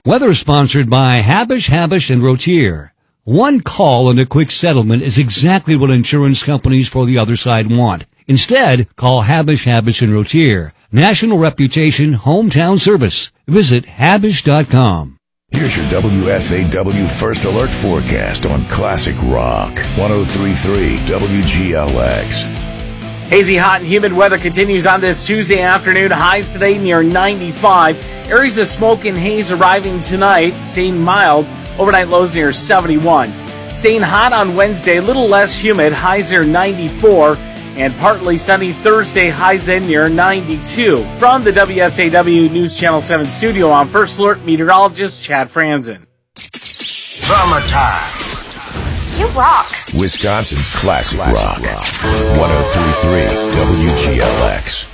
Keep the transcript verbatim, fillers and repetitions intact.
Weather sponsored by Habish, Habish, and Rotier. One call and a quick settlement is exactly what insurance companies for the other side want. Instead, call Habish, Habish, and Rotier. National reputation, hometown service. Visit Habish dot com. Here's your W S A W First Alert forecast on Classic Rock. one oh three point three W G L X. Hazy, hot, and humid weather continues on this Tuesday afternoon. Highs today near ninety-five. Areas of smoke and haze arriving tonight, staying mild. Overnight lows near seventy-one. Staying hot on Wednesday, a little less humid. Highs near ninety-four. And partly sunny Thursday, highs in near ninety-two. From the W S A W News Channel seven studio, I'm First Alert meteorologist Chad Franzen. Summertime. You rock. Wisconsin's Classic, Classic Rock. Rock. one oh three point three W G L X.